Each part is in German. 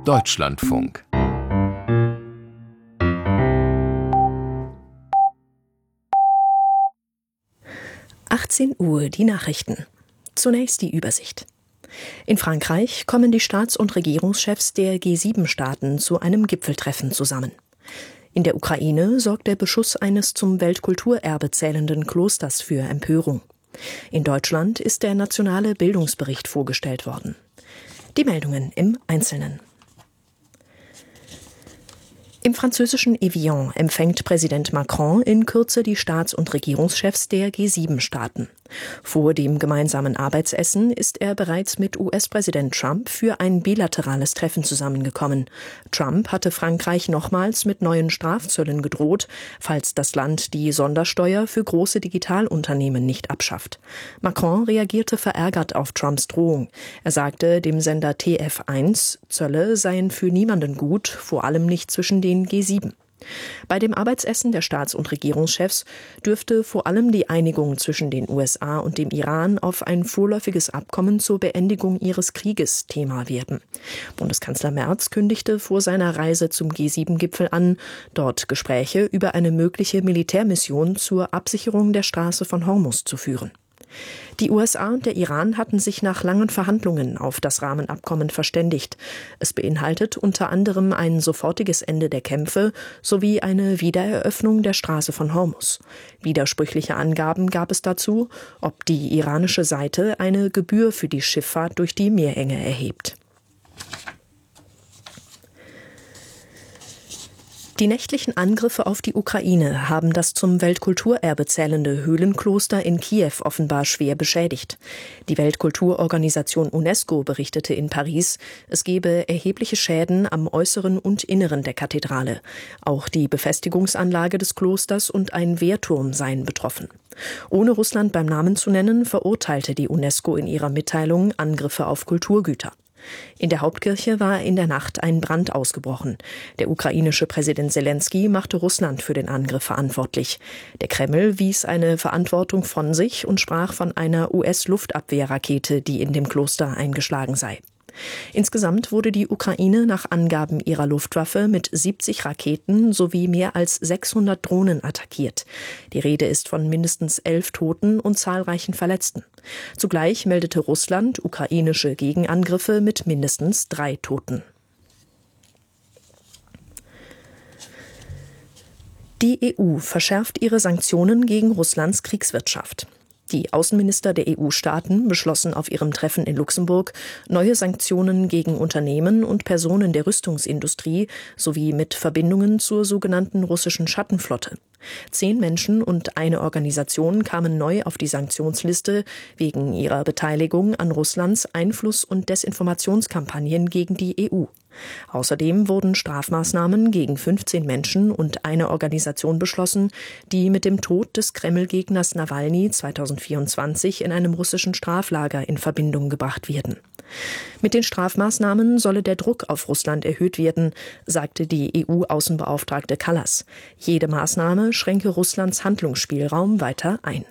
Deutschlandfunk. Uhr, die Nachrichten. Zunächst die Übersicht. In Frankreich kommen die Staats- und Regierungschefs der G7-Staaten zu einem Gipfeltreffen zusammen. In der Ukraine sorgt der Beschuss eines zum Weltkulturerbe zählenden Klosters für Empörung. In Deutschland ist der nationale Bildungsbericht vorgestellt worden. Die Meldungen im Einzelnen. Im französischen Evian empfängt Präsident Macron in Kürze die Staats- und Regierungschefs der G7-Staaten. Vor dem gemeinsamen Arbeitsessen ist er bereits mit US-Präsident Trump für ein bilaterales Treffen zusammengekommen. Trump hatte Frankreich nochmals mit neuen Strafzöllen gedroht, falls das Land die Sondersteuer für große Digitalunternehmen nicht abschafft. Macron reagierte verärgert auf Trumps Drohung. Er sagte dem Sender TF1, Zölle seien für niemanden gut, vor allem nicht zwischen den G7. Bei dem Arbeitsessen der Staats- und Regierungschefs dürfte vor allem die Einigung zwischen den USA und dem Iran auf ein vorläufiges Abkommen zur Beendigung ihres Krieges Thema werden. Bundeskanzler Merz kündigte vor seiner Reise zum G7-Gipfel an, dort Gespräche über eine mögliche Militärmission zur Absicherung der Straße von Hormuz zu führen. Die USA und der Iran hatten sich nach langen Verhandlungen auf das Rahmenabkommen verständigt. Es beinhaltet unter anderem ein sofortiges Ende der Kämpfe sowie eine Wiedereröffnung der Straße von Hormuz. Widersprüchliche Angaben gab es dazu, ob die iranische Seite eine Gebühr für die Schifffahrt durch die Meerenge erhebt. Die nächtlichen Angriffe auf die Ukraine haben das zum Weltkulturerbe zählende Höhlenkloster in Kiew offenbar schwer beschädigt. Die Weltkulturorganisation UNESCO berichtete in Paris, es gebe erhebliche Schäden am Äußeren und Inneren der Kathedrale. Auch die Befestigungsanlage des Klosters und ein Wehrturm seien betroffen. Ohne Russland beim Namen zu nennen, verurteilte die UNESCO in ihrer Mitteilung Angriffe auf Kulturgüter. In der Hauptkirche war in der Nacht ein Brand ausgebrochen. Der ukrainische Präsident Selenskyj machte Russland für den Angriff verantwortlich. Der Kreml wies eine Verantwortung von sich und sprach von einer US-Luftabwehrrakete, die in dem Kloster eingeschlagen sei. Insgesamt wurde die Ukraine nach Angaben ihrer Luftwaffe mit 70 Raketen sowie mehr als 600 Drohnen attackiert. Die Rede ist von mindestens 11 Toten und zahlreichen Verletzten. Zugleich meldete Russland ukrainische Gegenangriffe mit mindestens 3 Toten. Die EU verschärft ihre Sanktionen gegen Russlands Kriegswirtschaft. Die Außenminister der EU-Staaten beschlossen auf ihrem Treffen in Luxemburg neue Sanktionen gegen Unternehmen und Personen der Rüstungsindustrie sowie mit Verbindungen zur sogenannten russischen Schattenflotte. 10 Menschen und eine Organisation kamen neu auf die Sanktionsliste wegen ihrer Beteiligung an Russlands Einfluss- und Desinformationskampagnen gegen die EU. Außerdem wurden Strafmaßnahmen gegen 15 Menschen und eine Organisation beschlossen, die mit dem Tod des Kreml-Gegners Nawalny 2024 in einem russischen Straflager in Verbindung gebracht werden. Mit den Strafmaßnahmen solle der Druck auf Russland erhöht werden, sagte die EU-Außenbeauftragte Kallas. Jede Maßnahme schränke Russlands Handlungsspielraum weiter ein.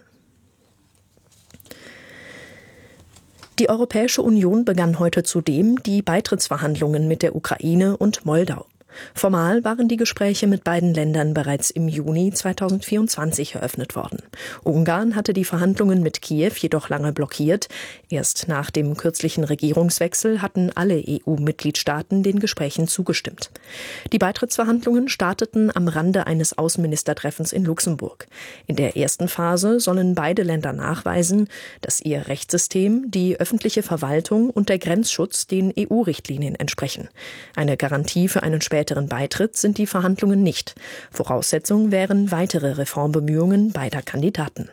Die Europäische Union begann heute zudem die Beitrittsverhandlungen mit der Ukraine und Moldau. Formal waren die Gespräche mit beiden Ländern bereits im Juni 2024 eröffnet worden. Ungarn hatte die Verhandlungen mit Kiew jedoch lange blockiert. Erst nach dem kürzlichen Regierungswechsel hatten alle EU-Mitgliedstaaten den Gesprächen zugestimmt. Die Beitrittsverhandlungen starteten am Rande eines Außenministertreffens in Luxemburg. In der ersten Phase sollen beide Länder nachweisen, dass ihr Rechtssystem, die öffentliche Verwaltung und der Grenzschutz den EU-Richtlinien entsprechen. Eine Garantie für einen späteren Beitritt sind die Verhandlungen nicht. Voraussetzung wären weitere Reformbemühungen beider Kandidaten.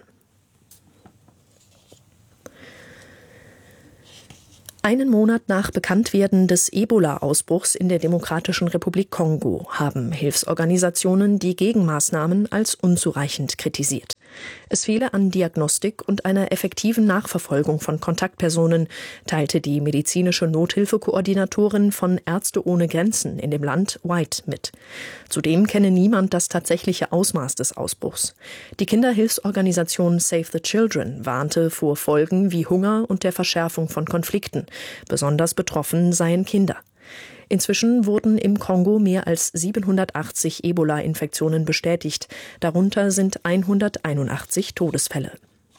Einen Monat nach Bekanntwerden des Ebola-Ausbruchs in der Demokratischen Republik Kongo haben Hilfsorganisationen die Gegenmaßnahmen als unzureichend kritisiert. Es fehle an Diagnostik und einer effektiven Nachverfolgung von Kontaktpersonen, teilte die medizinische Nothilfekoordinatorin von Ärzte ohne Grenzen in dem Land White mit. Zudem kenne niemand das tatsächliche Ausmaß des Ausbruchs. Die Kinderhilfsorganisation Save the Children warnte vor Folgen wie Hunger und der Verschärfung von Konflikten. Besonders betroffen seien Kinder. Inzwischen wurden im Kongo mehr als 780 Ebola-Infektionen bestätigt. Darunter sind 181 Todesfälle.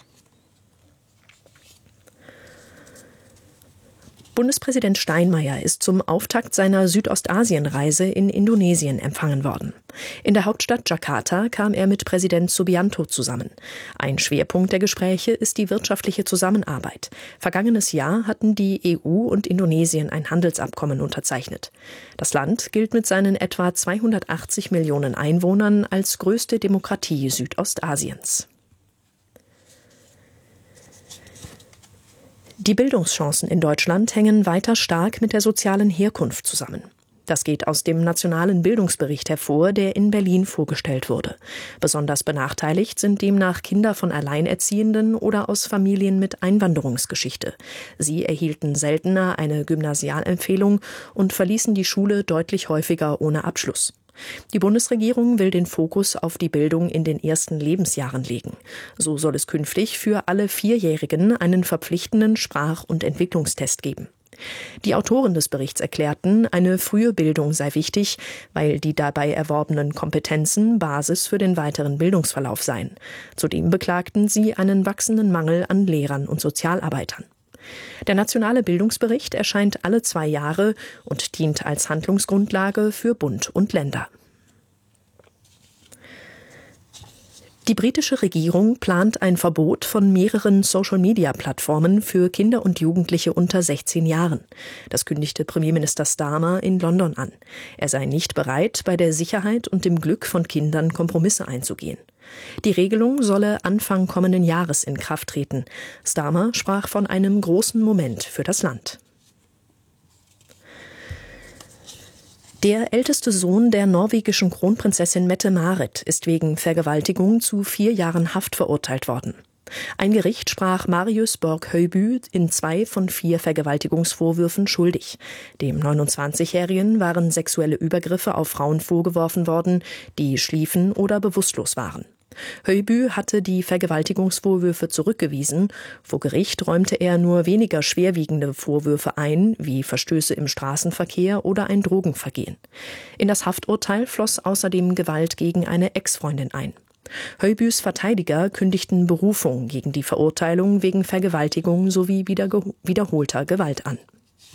Bundespräsident Steinmeier ist zum Auftakt seiner Südostasienreise in Indonesien empfangen worden. In der Hauptstadt Jakarta kam er mit Präsident Subianto zusammen. Ein Schwerpunkt der Gespräche ist die wirtschaftliche Zusammenarbeit. Vergangenes Jahr hatten die EU und Indonesien ein Handelsabkommen unterzeichnet. Das Land gilt mit seinen etwa 280 Millionen Einwohnern als größte Demokratie Südostasiens. Die Bildungschancen in Deutschland hängen weiter stark mit der sozialen Herkunft zusammen. Das geht aus dem Nationalen Bildungsbericht hervor, der in Berlin vorgestellt wurde. Besonders benachteiligt sind demnach Kinder von Alleinerziehenden oder aus Familien mit Einwanderungsgeschichte. Sie erhielten seltener eine Gymnasialempfehlung und verließen die Schule deutlich häufiger ohne Abschluss. Die Bundesregierung will den Fokus auf die Bildung in den ersten Lebensjahren legen. So soll es künftig für alle Vierjährigen einen verpflichtenden Sprach- und Entwicklungstest geben. Die Autoren des Berichts erklärten, eine frühe Bildung sei wichtig, weil die dabei erworbenen Kompetenzen Basis für den weiteren Bildungsverlauf seien. Zudem beklagten sie einen wachsenden Mangel an Lehrern und Sozialarbeitern. Der Nationale Bildungsbericht erscheint alle 2 Jahre und dient als Handlungsgrundlage für Bund und Länder. Die britische Regierung plant ein Verbot von mehreren Social-Media-Plattformen für Kinder und Jugendliche unter 16 Jahren. Das kündigte Premierminister Starmer in London an. Er sei nicht bereit, bei der Sicherheit und dem Glück von Kindern Kompromisse einzugehen. Die Regelung solle Anfang kommenden Jahres in Kraft treten. Starmer sprach von einem großen Moment für das Land. Der älteste Sohn der norwegischen Kronprinzessin Mette-Marit ist wegen Vergewaltigung zu 4 Jahren Haft verurteilt worden. Ein Gericht sprach Marius Borg Høiby in 2 von 4 Vergewaltigungsvorwürfen schuldig. Dem 29-Jährigen waren sexuelle Übergriffe auf Frauen vorgeworfen worden, die schliefen oder bewusstlos waren. Høiby hatte die Vergewaltigungsvorwürfe zurückgewiesen. Vor Gericht räumte er nur weniger schwerwiegende Vorwürfe ein, wie Verstöße im Straßenverkehr oder ein Drogenvergehen. In das Hafturteil floss außerdem Gewalt gegen eine Ex-Freundin ein. Høibys Verteidiger kündigten Berufung gegen die Verurteilung wegen Vergewaltigung sowie wiederholter Gewalt an.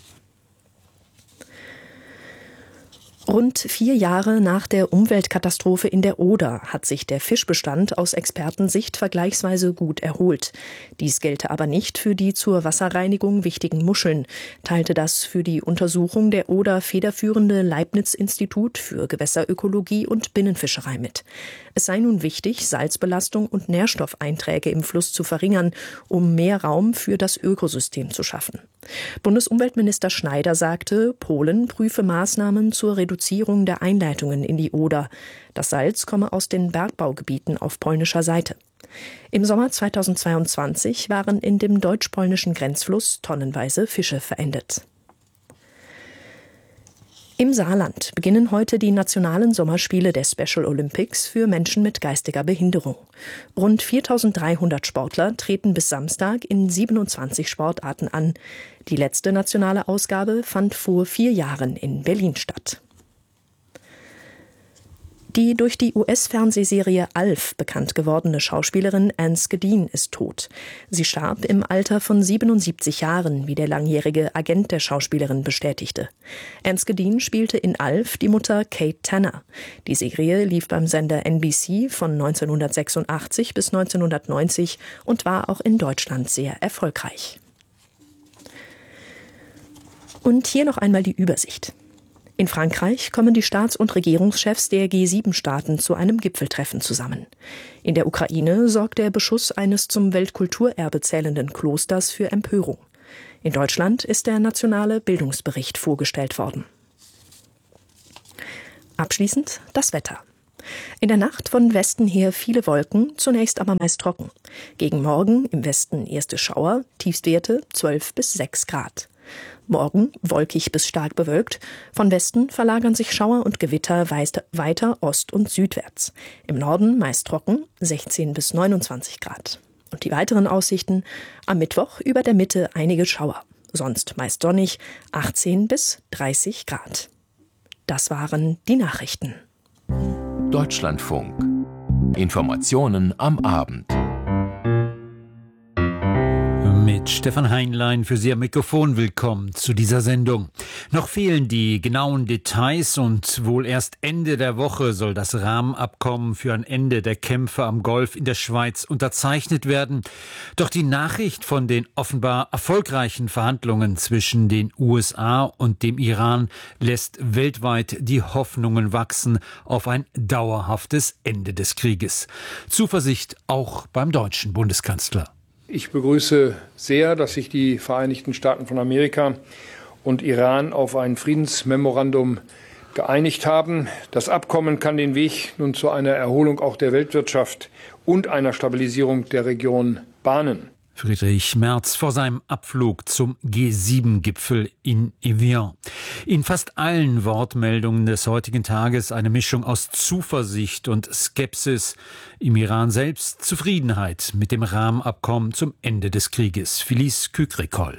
Rund 4 Jahre nach der Umweltkatastrophe in der Oder hat sich der Fischbestand aus Expertensicht vergleichsweise gut erholt. Dies gelte aber nicht für die zur Wasserreinigung wichtigen Muscheln, teilte das für die Untersuchung der Oder federführende Leibniz-Institut für Gewässerökologie und Binnenfischerei mit. Es sei nun wichtig, Salzbelastung und Nährstoffeinträge im Fluss zu verringern, um mehr Raum für das Ökosystem zu schaffen. Bundesumweltminister Schneider sagte, Polen prüfe Maßnahmen zur Reduzierung der Einleitungen in die Oder. Das Salz komme aus den Bergbaugebieten auf polnischer Seite. Im Sommer 2022 waren in dem deutsch-polnischen Grenzfluss tonnenweise Fische verendet. Im Saarland beginnen heute die nationalen Sommerspiele der Special Olympics für Menschen mit geistiger Behinderung. Rund 4.300 Sportler treten bis Samstag in 27 Sportarten an. Die letzte nationale Ausgabe fand vor 4 Jahren in Berlin statt. Die durch die US-Fernsehserie Alf bekannt gewordene Schauspielerin Anne Skadin ist tot. Sie starb im Alter von 77 Jahren, wie der langjährige Agent der Schauspielerin bestätigte. Anne Skadin spielte in Alf die Mutter Kate Tanner. Die Serie lief beim Sender NBC von 1986 bis 1990 und war auch in Deutschland sehr erfolgreich. Und hier noch einmal die Übersicht. In Frankreich kommen die Staats- und Regierungschefs der G7-Staaten zu einem Gipfeltreffen zusammen. In der Ukraine sorgt der Beschuss eines zum Weltkulturerbe zählenden Klosters für Empörung. In Deutschland ist der nationale Bildungsbericht vorgestellt worden. Abschließend das Wetter. In der Nacht von Westen her viele Wolken, zunächst aber meist trocken. Gegen Morgen im Westen erste Schauer, Tiefstwerte 12 bis 6 Grad. Morgen wolkig bis stark bewölkt. Von Westen verlagern sich Schauer und Gewitter weiter ost- und südwärts. Im Norden meist trocken, 16 bis 29 Grad. Und die weiteren Aussichten: am Mittwoch über der Mitte einige Schauer. Sonst meist sonnig, 18 bis 30 Grad. Das waren die Nachrichten. Deutschlandfunk. Informationen am Abend. Mit Stefan Heinlein für Sie am Mikrofon. Willkommen zu dieser Sendung. Noch fehlen die genauen Details und wohl erst Ende der Woche soll das Rahmenabkommen für ein Ende der Kämpfe am Golf in der Schweiz unterzeichnet werden. Doch die Nachricht von den offenbar erfolgreichen Verhandlungen zwischen den USA und dem Iran lässt weltweit die Hoffnungen wachsen auf ein dauerhaftes Ende des Krieges. Zuversicht auch beim deutschen Bundeskanzler. Ich begrüße sehr, dass sich die Vereinigten Staaten von Amerika und Iran auf ein Friedensmemorandum geeinigt haben. Das Abkommen kann den Weg nun zu einer Erholung auch der Weltwirtschaft und einer Stabilisierung der Region bahnen. Friedrich Merz vor seinem Abflug zum G7-Gipfel in Evian. In fast allen Wortmeldungen des heutigen Tages eine Mischung aus Zuversicht und Skepsis. Im Iran selbst Zufriedenheit mit dem Rahmenabkommen zum Ende des Krieges. Filiz Kükrikol.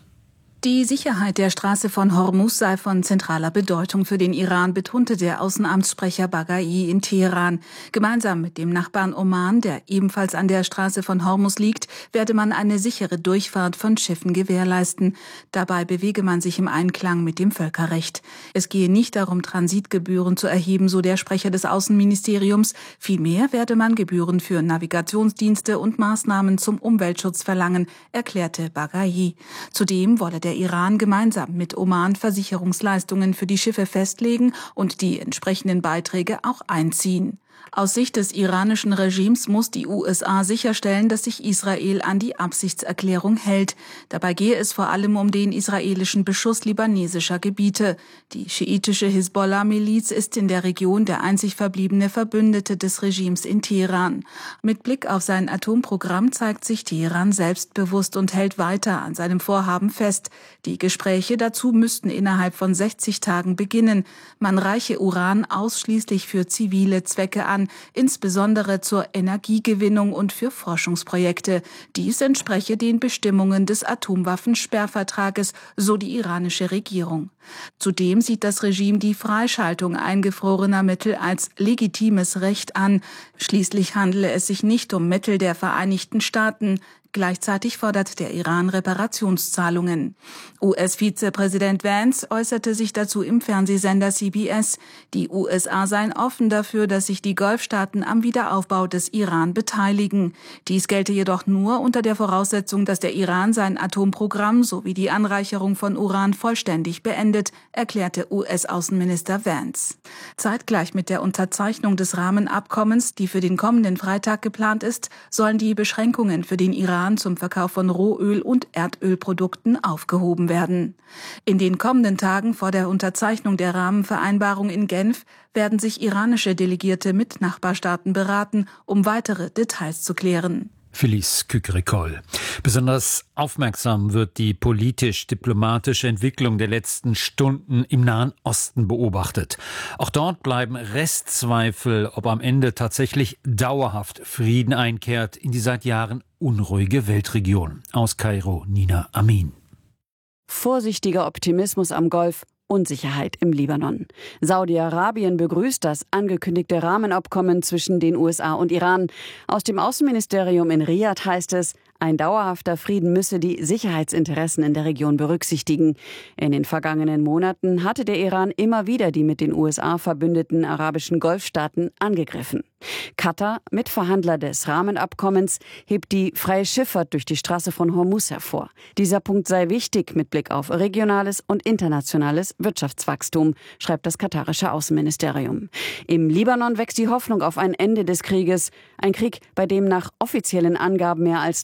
Die Sicherheit der Straße von Hormuz sei von zentraler Bedeutung für den Iran, betonte der Außenamtssprecher Baghai in Teheran. Gemeinsam mit dem Nachbarn Oman, der ebenfalls an der Straße von Hormuz liegt, werde man eine sichere Durchfahrt von Schiffen gewährleisten. Dabei bewege man sich im Einklang mit dem Völkerrecht. Es gehe nicht darum, Transitgebühren zu erheben, so der Sprecher des Außenministeriums. Vielmehr werde man Gebühren für Navigationsdienste und Maßnahmen zum Umweltschutz verlangen, erklärte Baghai. Zudem wolle der Iran gemeinsam mit Oman Versicherungsleistungen für die Schiffe festlegen und die entsprechenden Beiträge auch einziehen. Aus Sicht des iranischen Regimes muss die USA sicherstellen, dass sich Israel an die Absichtserklärung hält. Dabei gehe es vor allem um den israelischen Beschuss libanesischer Gebiete. Die schiitische Hisbollah-Miliz ist in der Region der einzig verbliebene Verbündete des Regimes in Teheran. Mit Blick auf sein Atomprogramm zeigt sich Teheran selbstbewusst und hält weiter an seinem Vorhaben fest. Die Gespräche dazu müssten innerhalb von 60 Tagen beginnen. Man reiche Uran ausschließlich für zivile Zwecke an, insbesondere zur Energiegewinnung und für Forschungsprojekte. Dies entspreche den Bestimmungen des Atomwaffensperrvertrages, so die iranische Regierung. Zudem sieht das Regime die Freischaltung eingefrorener Mittel als legitimes Recht an. Schließlich handele es sich nicht um Mittel der Vereinigten Staaten. Gleichzeitig fordert der Iran Reparationszahlungen. US-Vizepräsident Vance äußerte sich dazu im Fernsehsender CBS. Die USA seien offen dafür, dass sich die Golfstaaten am Wiederaufbau des Iran beteiligen. Dies gelte jedoch nur unter der Voraussetzung, dass der Iran sein Atomprogramm sowie die Anreicherung von Uran vollständig beendet, erklärte US-Außenminister Vance. Zeitgleich mit der Unterzeichnung des Rahmenabkommens, die für den kommenden Freitag geplant ist, sollen die Beschränkungen für den Iran zum Verkauf von Rohöl- und Erdölprodukten aufgehoben werden. In den kommenden Tagen vor der Unterzeichnung der Rahmenvereinbarung in Genf werden sich iranische Delegierte mit Nachbarstaaten beraten, um weitere Details zu klären. Filiz Kükrikol. Besonders aufmerksam wird die politisch-diplomatische Entwicklung der letzten Stunden im Nahen Osten beobachtet. Auch dort bleiben Restzweifel, ob am Ende tatsächlich dauerhaft Frieden einkehrt in die seit Jahren unruhige Weltregion. Aus Kairo, Nina Amin. Vorsichtiger Optimismus am Golf, Unsicherheit im Libanon. Saudi-Arabien begrüßt das angekündigte Rahmenabkommen zwischen den USA und Iran. Aus dem Außenministerium in Riad heißt es, ein dauerhafter Frieden müsse die Sicherheitsinteressen in der Region berücksichtigen. In den vergangenen Monaten hatte der Iran immer wieder die mit den USA verbündeten arabischen Golfstaaten angegriffen. Katar, Mitverhandler des Rahmenabkommens, hebt die freie Schifffahrt durch die Straße von Hormuz hervor. Dieser Punkt sei wichtig mit Blick auf regionales und internationales Wirtschaftswachstum, schreibt das katarische Außenministerium. Im Libanon wächst die Hoffnung auf ein Ende des Krieges. Ein Krieg, bei dem nach offiziellen Angaben mehr als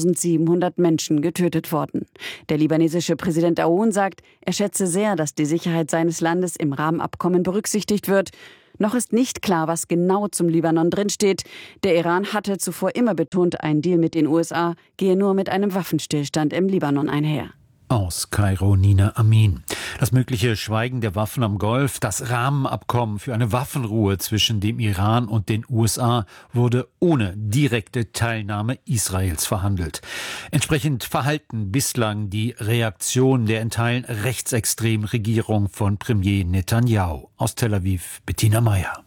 3.700 Menschen getötet wurden. Der libanesische Präsident Aoun sagt, er schätze sehr, dass die Sicherheit seines Landes im Rahmenabkommen berücksichtigt wird. Noch ist nicht klar, was genau zum Libanon drinsteht. Der Iran hatte zuvor immer betont, ein Deal mit den USA gehe nur mit einem Waffenstillstand im Libanon einher. Aus Kairo Nina Amin. Das mögliche Schweigen der Waffen am Golf, das Rahmenabkommen für eine Waffenruhe zwischen dem Iran und den USA, wurde ohne direkte Teilnahme Israels verhandelt. Entsprechend verhalten bislang die Reaktion der in Teilen rechtsextremen Regierung von Premier Netanyahu. Aus Tel Aviv Bettina Meyer.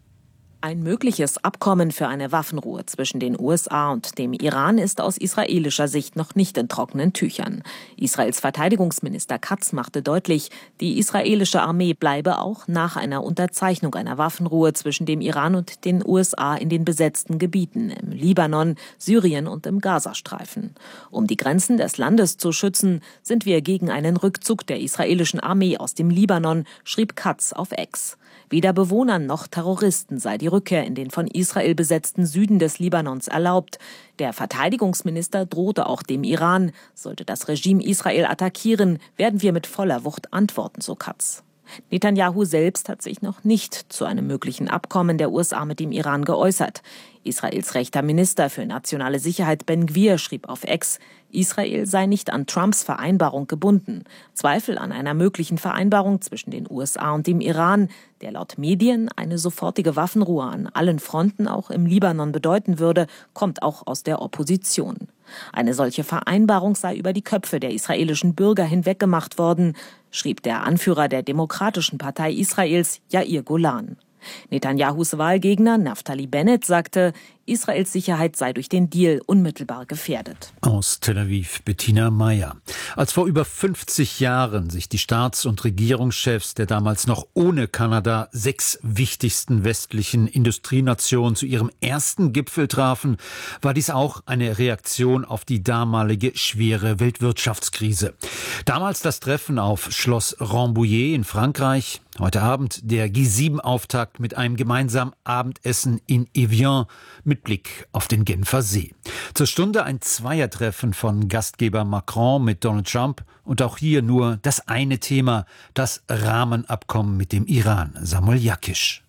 Ein mögliches Abkommen für eine Waffenruhe zwischen den USA und dem Iran ist aus israelischer Sicht noch nicht in trockenen Tüchern. Israels Verteidigungsminister Katz machte deutlich, die israelische Armee bleibe auch nach einer Unterzeichnung einer Waffenruhe zwischen dem Iran und den USA in den besetzten Gebieten im Libanon, Syrien und im Gazastreifen. Um die Grenzen des Landes zu schützen, sind wir gegen einen Rückzug der israelischen Armee aus dem Libanon, schrieb Katz auf X. Weder Bewohnern noch Terroristen sei die Rückkehr in den von Israel besetzten Süden des Libanons erlaubt. Der Verteidigungsminister drohte auch dem Iran. Sollte das Regime Israel attackieren, werden wir mit voller Wucht antworten, so Katz. Netanyahu selbst hat sich noch nicht zu einem möglichen Abkommen der USA mit dem Iran geäußert. Israels rechter Minister für nationale Sicherheit Ben Gvir schrieb auf X, Israel sei nicht an Trumps Vereinbarung gebunden. Zweifel an einer möglichen Vereinbarung zwischen den USA und dem Iran, der laut Medien eine sofortige Waffenruhe an allen Fronten auch im Libanon bedeuten würde, kommt auch aus der Opposition. Eine solche Vereinbarung sei über die Köpfe der israelischen Bürger hinweggemacht worden, schrieb der Anführer der Demokratischen Partei Israels, Yair Golan. Netanyahus Wahlgegner Naftali Bennett sagte, Israels Sicherheit sei durch den Deal unmittelbar gefährdet. Aus Tel Aviv Bettina Meyer. Als vor über 50 Jahren sich die Staats- und Regierungschefs der damals noch ohne Kanada 6 wichtigsten westlichen Industrienationen zu ihrem ersten Gipfel trafen, war dies auch eine Reaktion auf die damalige schwere Weltwirtschaftskrise. Damals das Treffen auf Schloss Rambouillet in Frankreich. Heute Abend der G7-Auftakt mit einem gemeinsamen Abendessen in Evian mit Blick auf den Genfer See. Zur Stunde ein Zweiertreffen von Gastgeber Macron mit Donald Trump und auch hier nur das eine Thema, das Rahmenabkommen mit dem Iran. Samuel Jakisch.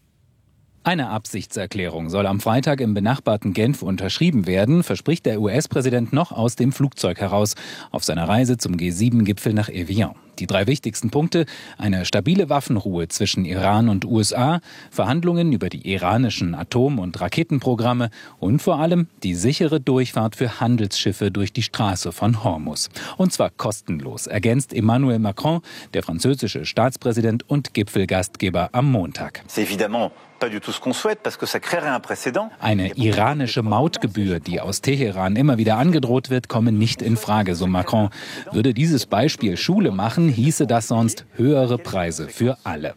Eine Absichtserklärung soll am Freitag im benachbarten Genf unterschrieben werden, verspricht der US-Präsident noch aus dem Flugzeug heraus auf seiner Reise zum G7-Gipfel nach Evian. Die 3 wichtigsten Punkte: eine stabile Waffenruhe zwischen Iran und USA, Verhandlungen über die iranischen Atom- und Raketenprogramme und vor allem die sichere Durchfahrt für Handelsschiffe durch die Straße von Hormuz. Und zwar kostenlos, ergänzt Emmanuel Macron, der französische Staatspräsident und Gipfelgastgeber, am Montag. Eine iranische Mautgebühr, die aus Teheran immer wieder angedroht wird, komme nicht in Frage, so Macron. Würde dieses Beispiel Schule machen, hieße das sonst höhere Preise für alle.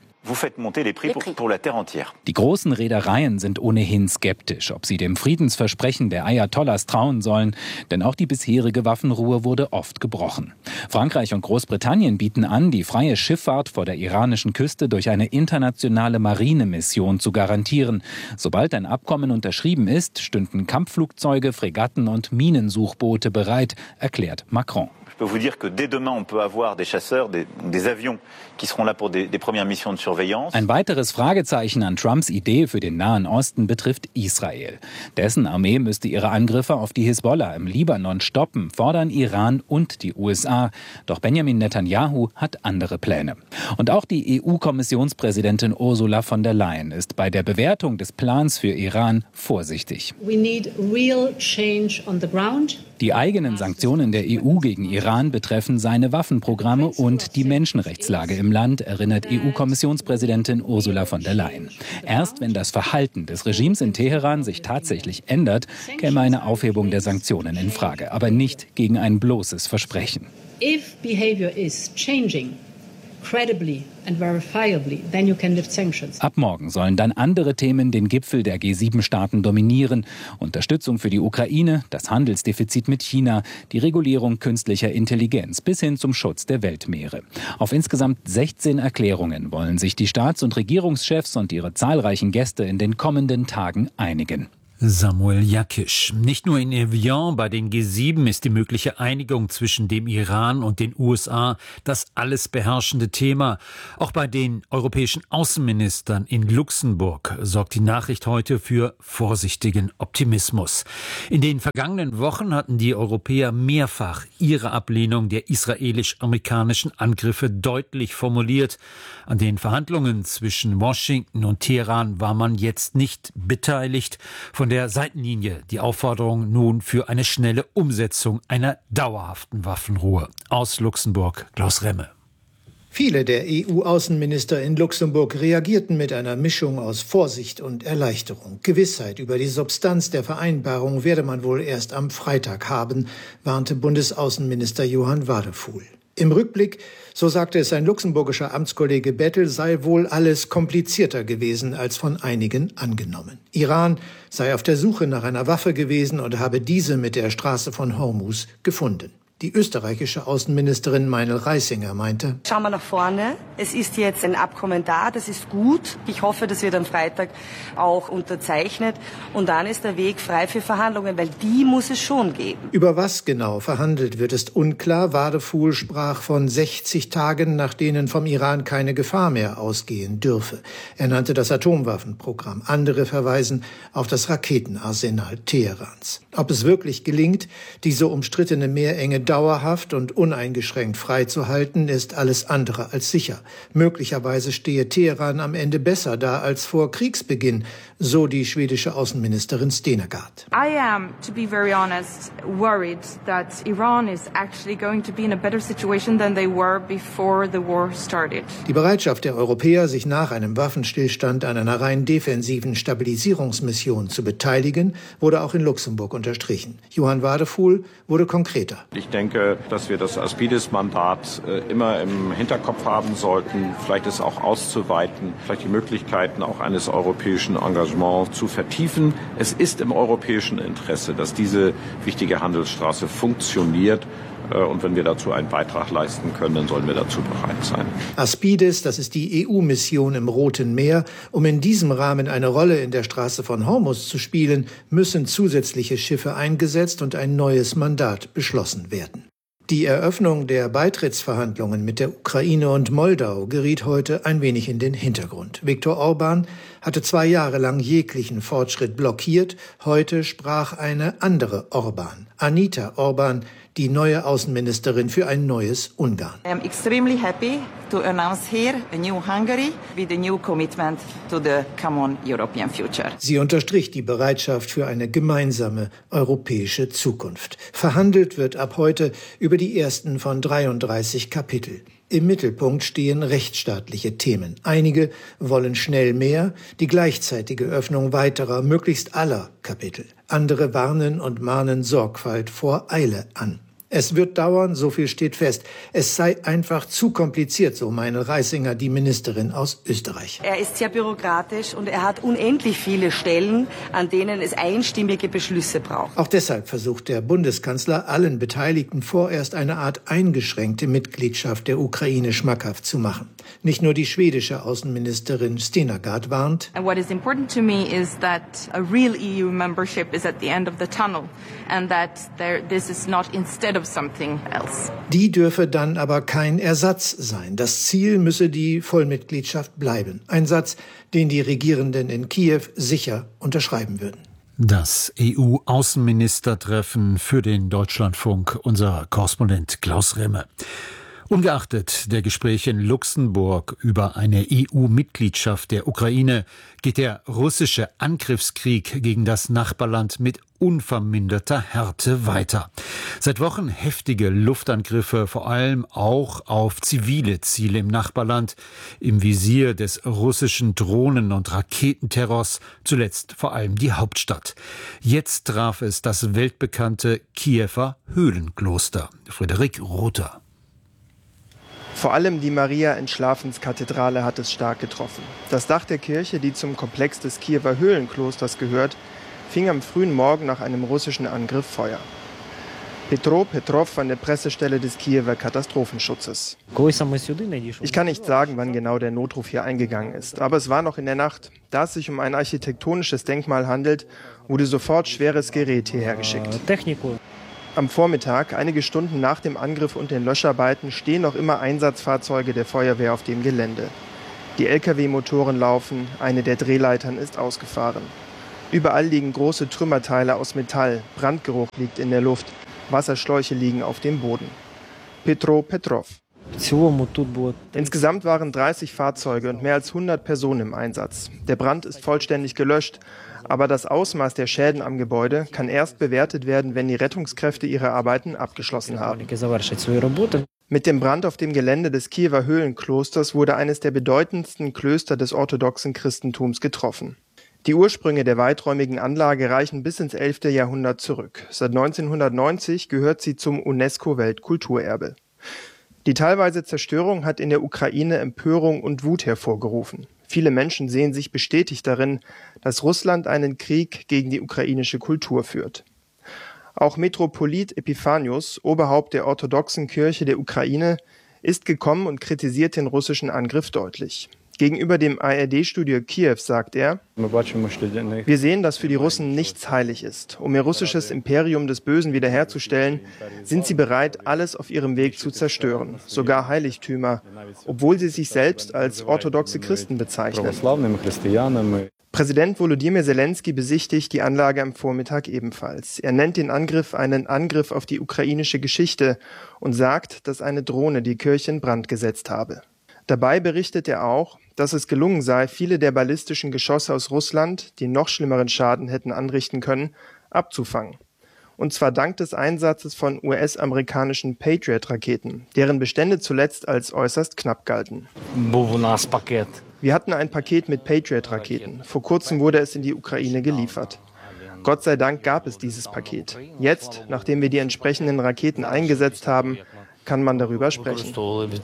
Die großen Reedereien sind ohnehin skeptisch, ob sie dem Friedensversprechen der Ayatollahs trauen sollen, denn auch die bisherige Waffenruhe wurde oft gebrochen. Frankreich und Großbritannien bieten an, die freie Schifffahrt vor der iranischen Küste durch eine internationale Marinemission zu garantieren. Sobald ein Abkommen unterschrieben ist, stünden Kampfflugzeuge, Fregatten und Minensuchboote bereit, erklärt Macron. Je peux vous dire que dès demain, on peut avoir des chasseurs, des avions qui seront là pour des premières missions de surveillance. Ein weiteres Fragezeichen an Trumps Idee für den Nahen Osten betrifft Israel. Dessen Armee müsste ihre Angriffe auf die Hisbollah im Libanon stoppen, fordern Iran und die USA. Doch Benjamin Netanyahu hat andere Pläne. Und auch die EU-Kommissionspräsidentin Ursula von der Leyen ist bei der Bewertung des Plans für Iran vorsichtig. We need real change on the ground. Die eigenen Sanktionen der EU gegen Iran betreffen seine Waffenprogramme und die Menschenrechtslage im Land, erinnert EU-Kommissionspräsidentin Ursula von der Leyen. Erst wenn das Verhalten des Regimes in Teheran sich tatsächlich ändert, käme eine Aufhebung der Sanktionen in Frage, aber nicht gegen ein bloßes Versprechen. If behavior is changing credibly and verifiably, then you can lift sanctions. Ab morgen sollen dann andere Themen den Gipfel der G7-Staaten dominieren. Unterstützung für die Ukraine, das Handelsdefizit mit China, die Regulierung künstlicher Intelligenz bis hin zum Schutz der Weltmeere. Auf insgesamt 16 Erklärungen wollen sich die Staats- und Regierungschefs und ihre zahlreichen Gäste in den kommenden Tagen einigen. Samuel Jakisch. Nicht nur in Evian bei den G7 ist die mögliche Einigung zwischen dem Iran und den USA das alles beherrschende Thema. Auch bei den europäischen Außenministern in Luxemburg sorgt die Nachricht heute für vorsichtigen Optimismus. In den vergangenen Wochen hatten die Europäer mehrfach ihre Ablehnung der israelisch-amerikanischen Angriffe deutlich formuliert. An den Verhandlungen zwischen Washington und Teheran war man jetzt nicht beteiligt. Von der Seitenlinie die Aufforderung nun für eine schnelle Umsetzung einer dauerhaften Waffenruhe. Aus Luxemburg, Klaus Remme. Viele der EU-Außenminister in Luxemburg reagierten mit einer Mischung aus Vorsicht und Erleichterung. Gewissheit über die Substanz der Vereinbarung werde man wohl erst am Freitag haben, warnte Bundesaußenminister Johann Wadefuhl. Im Rückblick, so sagte es sein luxemburgischer Amtskollege Bettel, sei wohl alles komplizierter gewesen als von einigen angenommen. Iran sei auf der Suche nach einer Waffe gewesen und habe diese mit der Straße von Hormuz gefunden. Die österreichische Außenministerin Meinl Reisinger meinte: Schauen wir nach vorne. Es ist jetzt ein Abkommen da, das ist gut. Ich hoffe, das wird am Freitag auch unterzeichnet. Und dann ist der Weg frei für Verhandlungen, weil die muss es schon geben. Über was genau verhandelt wird, ist unklar. Wadefuhl sprach von 60 Tagen, nach denen vom Iran keine Gefahr mehr ausgehen dürfe. Er nannte das Atomwaffenprogramm. Andere verweisen auf das Raketenarsenal Teherans. Ob es wirklich gelingt, diese umstrittene Meerenge dauerhaft und uneingeschränkt freizuhalten, ist alles andere als sicher. Möglicherweise stehe Teheran am Ende besser da als vor Kriegsbeginn, so die schwedische Außenministerin Stenegard. I am, to be very honest, worried that Iran is actually going to be in a better situation than they were before the war started. Die Bereitschaft der Europäer, sich nach einem Waffenstillstand an einer rein defensiven Stabilisierungsmission zu beteiligen, wurde auch in Luxemburg unterstrichen. Johann Wadefuhl wurde konkreter. Ich denke, dass wir das Aspides-Mandat immer im Hinterkopf haben sollten, vielleicht es auch auszuweiten, vielleicht die Möglichkeiten auch eines europäischen Engagements zu vertiefen. Es ist im europäischen Interesse, dass diese wichtige Handelsstraße funktioniert. Und wenn wir dazu einen Beitrag leisten können, dann sollen wir dazu bereit sein. Aspides, das ist die EU-Mission im Roten Meer. Um in diesem Rahmen eine Rolle in der Straße von Hormuz zu spielen, müssen zusätzliche Schiffe eingesetzt und ein neues Mandat beschlossen werden. Die Eröffnung der Beitrittsverhandlungen mit der Ukraine und Moldau geriet heute ein wenig in den Hintergrund. Viktor Orban hatte 2 Jahre lang jeglichen Fortschritt blockiert. Heute sprach eine andere Orban, Anita Orban, die neue Außenministerin für ein neues Ungarn. I am extremely happy to announce here a new Hungary with a new commitment to the common European future. Sie unterstrich die Bereitschaft für eine gemeinsame europäische Zukunft. Verhandelt wird ab heute über die ersten von 33 Kapitel. Im Mittelpunkt stehen rechtsstaatliche Themen. Einige wollen schnell mehr, die gleichzeitige Öffnung weiterer, möglichst aller Kapitel. Andere warnen und mahnen Sorgfalt vor Eile an. Es wird dauern, so viel steht fest. Es sei einfach zu kompliziert, so Meinl Reisinger, die Ministerin aus Österreich. Er ist sehr bürokratisch und er hat unendlich viele Stellen, an denen es einstimmige Beschlüsse braucht. Auch deshalb versucht der Bundeskanzler, allen Beteiligten vorerst eine Art eingeschränkte Mitgliedschaft der Ukraine schmackhaft zu machen. Nicht nur die schwedische Außenministerin Stenegard warnt. And what is important to me is that a real EU membership is at the end of the tunnel and that this is not instead of something else. Die dürfe dann aber kein Ersatz sein. Das Ziel müsse die Vollmitgliedschaft bleiben. Ein Satz, den die Regierenden in Kiew sicher unterschreiben würden. Das EU-Außenministertreffen für den Deutschlandfunk, unser Korrespondent Klaus Remme. Ungeachtet der Gespräche in Luxemburg über eine EU-Mitgliedschaft der Ukraine geht der russische Angriffskrieg gegen das Nachbarland mit unverminderter Härte weiter. Seit Wochen heftige Luftangriffe, vor allem auch auf zivile Ziele im Nachbarland, im Visier des russischen Drohnen- und Raketenterrors, zuletzt vor allem die Hauptstadt. Jetzt traf es das weltbekannte Kiewer Höhlenkloster. Friederik Rother. Vor allem die Maria-Entschlafenskathedrale hat es stark getroffen. Das Dach der Kirche, die zum Komplex des Kiewer Höhlenklosters gehört, fing am frühen Morgen nach einem russischen Angriff Feuer. Petro Petrov an der Pressestelle des Kiewer Katastrophenschutzes. Ich kann nicht sagen, wann genau der Notruf hier eingegangen ist, aber es war noch in der Nacht. Da es sich um ein architektonisches Denkmal handelt, wurde sofort schweres Gerät hierher geschickt. Am Vormittag, einige Stunden nach dem Angriff und den Löscharbeiten, stehen noch immer Einsatzfahrzeuge der Feuerwehr auf dem Gelände. Die Lkw-Motoren laufen, eine der Drehleitern ist ausgefahren. Überall liegen große Trümmerteile aus Metall, Brandgeruch liegt in der Luft, Wasserschläuche liegen auf dem Boden. Petro Petrov. Insgesamt waren 30 Fahrzeuge und mehr als 100 Personen im Einsatz. Der Brand ist vollständig gelöscht, aber das Ausmaß der Schäden am Gebäude kann erst bewertet werden, wenn die Rettungskräfte ihre Arbeiten abgeschlossen haben. Mit dem Brand auf dem Gelände des Kiewer Höhlenklosters wurde eines der bedeutendsten Klöster des orthodoxen Christentums getroffen. Die Ursprünge der weiträumigen Anlage reichen bis ins 11. Jahrhundert zurück. Seit 1990 gehört sie zum UNESCO-Weltkulturerbe. Die teilweise Zerstörung hat in der Ukraine Empörung und Wut hervorgerufen. Viele Menschen sehen sich bestätigt darin, dass Russland einen Krieg gegen die ukrainische Kultur führt. Auch Metropolit Epiphanius, Oberhaupt der orthodoxen Kirche der Ukraine, ist gekommen und kritisiert den russischen Angriff deutlich. Gegenüber dem ARD-Studio Kiew sagt er: Wir sehen, dass für die Russen nichts heilig ist. Um ihr russisches Imperium des Bösen wiederherzustellen, sind sie bereit, alles auf ihrem Weg zu zerstören, sogar Heiligtümer, obwohl sie sich selbst als orthodoxe Christen bezeichnen. Präsident Volodymyr Zelensky besichtigt die Anlage am Vormittag ebenfalls. Er nennt den Angriff einen Angriff auf die ukrainische Geschichte und sagt, dass eine Drohne die Kirche in Brand gesetzt habe. Dabei berichtet er auch, dass es gelungen sei, viele der ballistischen Geschosse aus Russland, die noch schlimmeren Schaden hätten anrichten können, abzufangen. Und zwar dank des Einsatzes von US-amerikanischen Patriot-Raketen, deren Bestände zuletzt als äußerst knapp galten. Wir hatten ein Paket mit Patriot-Raketen. Vor kurzem wurde es in die Ukraine geliefert. Gott sei Dank gab es dieses Paket. Jetzt, nachdem wir die entsprechenden Raketen eingesetzt haben, kann man darüber sprechen.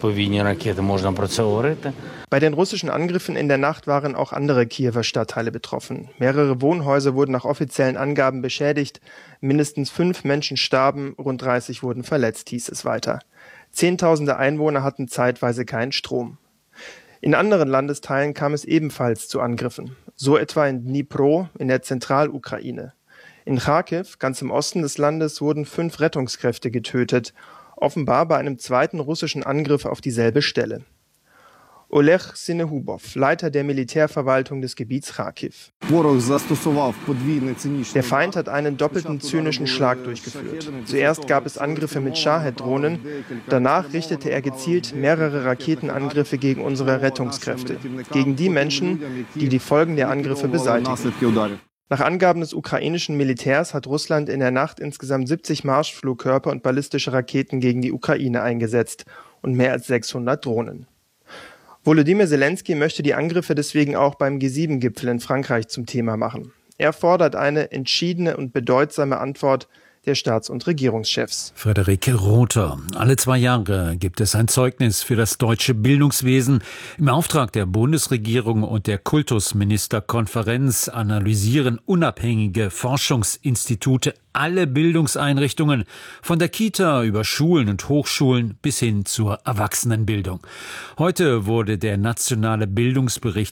Bei den russischen Angriffen in der Nacht waren auch andere Kiewer Stadtteile betroffen. Mehrere Wohnhäuser wurden nach offiziellen Angaben beschädigt. Mindestens 5 Menschen starben, rund 30 wurden verletzt, hieß es weiter. Zehntausende Einwohner hatten zeitweise keinen Strom. In anderen Landesteilen kam es ebenfalls zu Angriffen. So etwa in Dnipro in der Zentralukraine. In Charkiw, ganz im Osten des Landes, wurden 5 Rettungskräfte getötet. Offenbar bei einem zweiten russischen Angriff auf dieselbe Stelle. Oleg Sinehubow, Leiter der Militärverwaltung des Gebiets Charkiw. Der Feind hat einen doppelten zynischen Schlag durchgeführt. Zuerst gab es Angriffe mit Shahed-Drohnen, danach richtete er gezielt mehrere Raketenangriffe gegen unsere Rettungskräfte, gegen die Menschen, die die Folgen der Angriffe beseitigen. Nach Angaben des ukrainischen Militärs hat Russland in der Nacht insgesamt 70 Marschflugkörper und ballistische Raketen gegen die Ukraine eingesetzt und mehr als 600 Drohnen. Volodymyr Zelensky möchte die Angriffe deswegen auch beim G7-Gipfel in Frankreich zum Thema machen. Er fordert eine entschiedene und bedeutsame Antwort der Staats- und Regierungschefs. Friederike Rother. Alle 2 Jahre gibt es ein Zeugnis für das deutsche Bildungswesen. Im Auftrag der Bundesregierung und der Kultusministerkonferenz analysieren unabhängige Forschungsinstitute alle Bildungseinrichtungen, von der Kita über Schulen und Hochschulen bis hin zur Erwachsenenbildung. Heute wurde der Nationale Bildungsbericht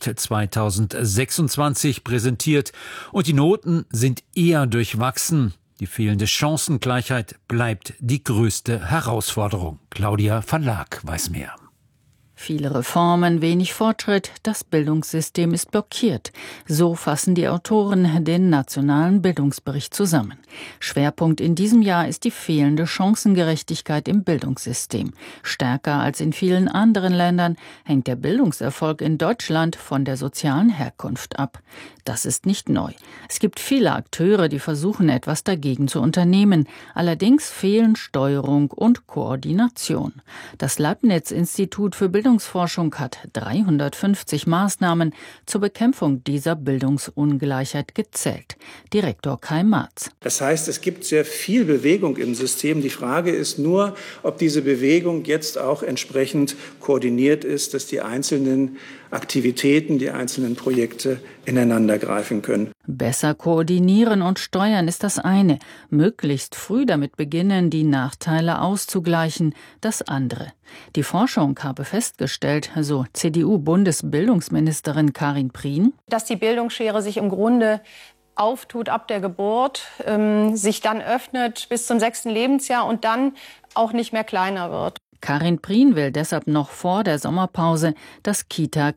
2026 präsentiert und die Noten sind eher durchwachsen. Die fehlende Chancengleichheit bleibt die größte Herausforderung. Claudia van Laak weiß mehr. Viele Reformen, wenig Fortschritt, das Bildungssystem ist blockiert. So fassen die Autoren den Nationalen Bildungsbericht zusammen. Schwerpunkt in diesem Jahr ist die fehlende Chancengerechtigkeit im Bildungssystem. Stärker als in vielen anderen Ländern hängt der Bildungserfolg in Deutschland von der sozialen Herkunft ab. Das ist nicht neu. Es gibt viele Akteure, die versuchen, etwas dagegen zu unternehmen. Allerdings fehlen Steuerung und Koordination. Das Leibniz-Institut für Bildungsforschung hat 350 Maßnahmen zur Bekämpfung dieser Bildungsungleichheit gezählt. Direktor Kai Marz. Das heißt, es gibt sehr viel Bewegung im System. Die Frage ist nur, ob diese Bewegung jetzt auch entsprechend koordiniert ist, dass die einzelnen Aktivitäten, die einzelnen Projekte ineinander greifen können. Besser koordinieren und steuern ist das eine, möglichst früh damit beginnen, die Nachteile auszugleichen, das andere. Die Forschung habe festgestellt, so CDU-Bundesbildungsministerin Karin Prien, dass die Bildungsschere sich im Grunde auftut ab der Geburt, sich dann öffnet bis zum 6. Lebensjahr und dann auch nicht mehr kleiner wird. Karin Prien will deshalb noch vor der Sommerpause das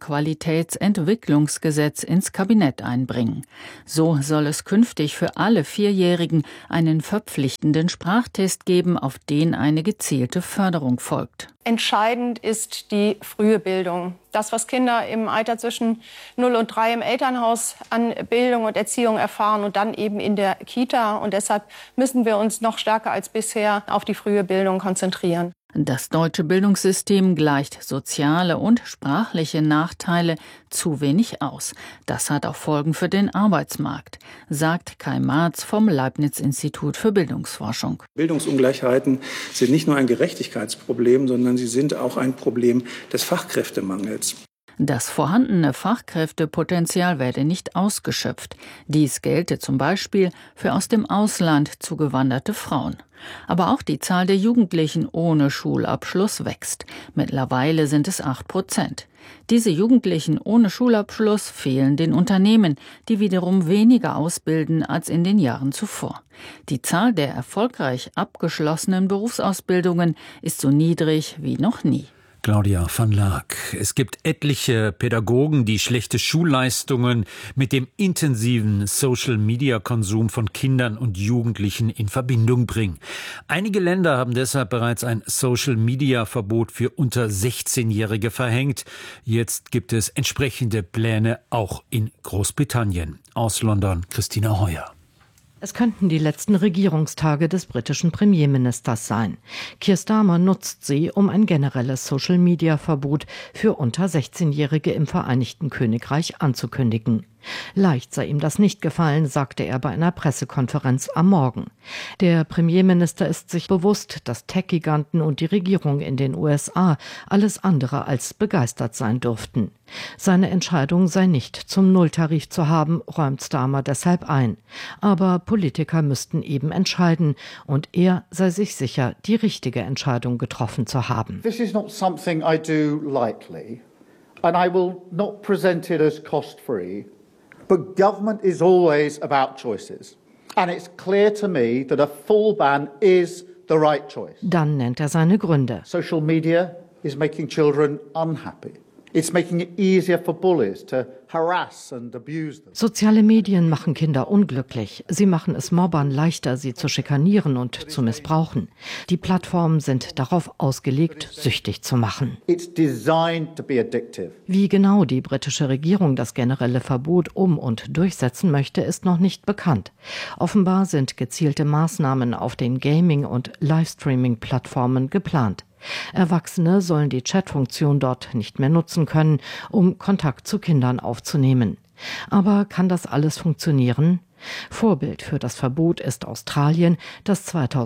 Kita-Qualitätsentwicklungsgesetz ins Kabinett einbringen. So soll es künftig für alle Vierjährigen einen verpflichtenden Sprachtest geben, auf den eine gezielte Förderung folgt. Entscheidend ist die frühe Bildung. Das, was Kinder im Alter zwischen 0 und 3 im Elternhaus an Bildung und Erziehung erfahren und dann eben in der Kita. Und deshalb müssen wir uns noch stärker als bisher auf die frühe Bildung konzentrieren. Das deutsche Bildungssystem gleicht soziale und sprachliche Nachteile zu wenig aus. Das hat auch Folgen für den Arbeitsmarkt, sagt Kai Marz vom Leibniz-Institut für Bildungsforschung. Bildungsungleichheiten sind nicht nur ein Gerechtigkeitsproblem, sondern sie sind auch ein Problem des Fachkräftemangels. Das vorhandene Fachkräftepotenzial werde nicht ausgeschöpft. Dies gelte zum Beispiel für aus dem Ausland zugewanderte Frauen. Aber auch die Zahl der Jugendlichen ohne Schulabschluss wächst. Mittlerweile sind es 8%. Diese Jugendlichen ohne Schulabschluss fehlen den Unternehmen, die wiederum weniger ausbilden als in den Jahren zuvor. Die Zahl der erfolgreich abgeschlossenen Berufsausbildungen ist so niedrig wie noch nie. Claudia van Laak. Es gibt etliche Pädagogen, die schlechte Schulleistungen mit dem intensiven Social-Media-Konsum von Kindern und Jugendlichen in Verbindung bringen. Einige Länder haben deshalb bereits ein Social-Media-Verbot für unter 16-Jährige verhängt. Jetzt gibt es entsprechende Pläne auch in Großbritannien. Aus London, Christina Heuer. Es könnten die letzten Regierungstage des britischen Premierministers sein. Keir Starmer nutzt sie, um ein generelles Social-Media-Verbot für unter 16-Jährige im Vereinigten Königreich anzukündigen. Leicht sei ihm das nicht gefallen, sagte er bei einer Pressekonferenz am Morgen. Der Premierminister ist sich bewusst, dass Tech-Giganten und die Regierung in den USA alles andere als begeistert sein dürften. Seine Entscheidung sei nicht zum Nulltarif zu haben, räumt Starmer deshalb ein. Aber Politiker müssten eben entscheiden und er sei sich sicher, die richtige Entscheidung getroffen zu haben. This is not something I do lightly and I will not present it as cost-free. But government is always about choices. And it's clear to me that a full ban is the right choice. Dann nennt er seine Gründe. Social media is making children unhappy. It's making it easier for bullies to harass and abuse them. Soziale Medien machen Kinder unglücklich. Sie machen es Mobbern leichter, sie zu schikanieren und zu missbrauchen. Die Plattformen sind darauf ausgelegt, süchtig zu machen. It's designed to be addictive. Wie genau die britische Regierung das generelle Verbot und durchsetzen möchte, ist noch nicht bekannt. Offenbar sind gezielte Maßnahmen auf den Gaming- und Livestreaming-Plattformen geplant. Erwachsene sollen die Chatfunktion dort nicht mehr nutzen können, um Kontakt zu Kindern aufzunehmen. Aber kann das alles funktionieren? Vorbild für das Verbot ist Australien, das